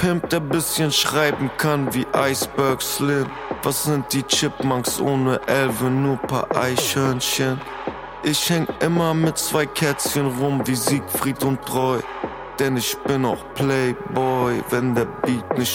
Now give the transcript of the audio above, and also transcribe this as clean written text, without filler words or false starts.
Pimp, der bisschen schreiben kann wie Iceberg Slim. Was sind die Chipmunks ohne Elven, nur paar Eichhörnchen? Ich häng immer mit 2 Kätzchen rum wie Siegfried und Roy. Denn ich bin auch Playboy, wenn der Beat nicht